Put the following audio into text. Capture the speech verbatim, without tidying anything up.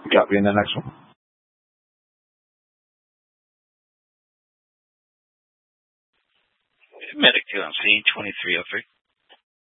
Got me in the next one. Medic Q M C twenty-three oh three.